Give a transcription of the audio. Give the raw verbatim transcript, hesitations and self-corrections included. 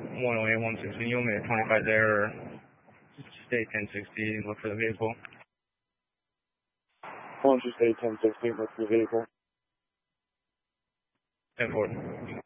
one oh eight, one sixty. You want me at twenty-five there, or just stay ten sixty and look for the vehicle? Why don't you stay ten sixty and look for the vehicle? ten forty.